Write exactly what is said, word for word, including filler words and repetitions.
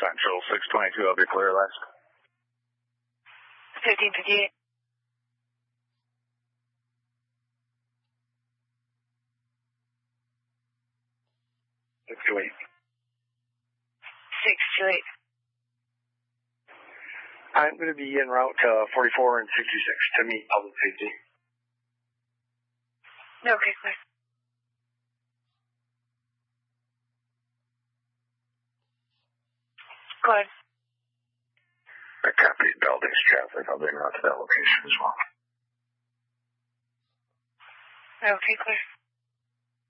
Central, six twenty-two, I'll be clear last. fifteen fifty-eight. six two eight. six two eight. I'm going to be en route to forty-four and sixty-six to meet public safety. Okay, clear. Go ahead. I copied buildings traffic. I'll be en route to that location as well. Okay, clear.